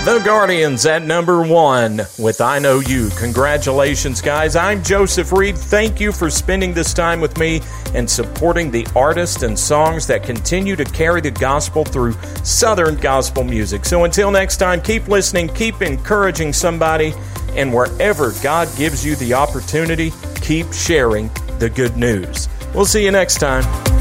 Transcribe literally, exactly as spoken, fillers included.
The Guardians at number one with I Know You. Congratulations, guys. I'm Joseph Reed. Thank you for spending this time with me and supporting the artists and songs that continue to carry the gospel through Southern gospel music. So until next time, keep listening, keep encouraging somebody, and wherever God gives you the opportunity, keep sharing the good news. We'll see you next time.